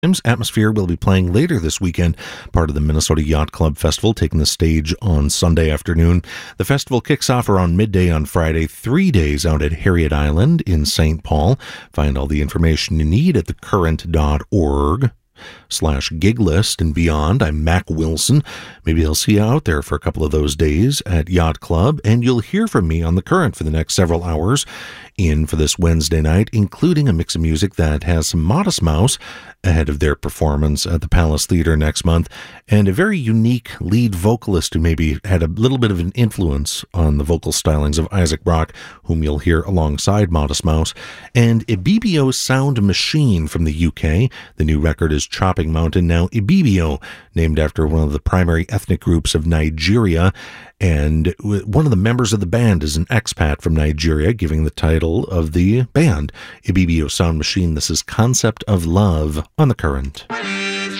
Atmosphere will be playing later this weekend, part of the Minnesota Yacht Club Festival, taking the stage on Sunday afternoon. The festival kicks off around midday on Friday, 3 days out at Harriet Island in St. Paul. Find all the information you need at thecurrent.org/gig list and beyond. I'm Mac Wilson. Maybe I'll see you out there for a couple of those days at Yacht Club, and you'll hear from me on The Current for the next several hours in for this Wednesday night, including a mix of music that has some Modest Mouse ahead of their performance at the Palace Theater next month, and a very unique lead vocalist who maybe had a little bit of an influence on the vocal stylings of Isaac Brock, whom you'll hear alongside Modest Mouse, and Ibibio Sound Machine from the UK. The new record is Chopping Mountain, now Ibibio, named after one of the primary ethnic groups of Nigeria, and one of the members of the band is an expat from Nigeria, giving the title of the band, Ibibio Sound Machine. This is Concept of Love on The Current.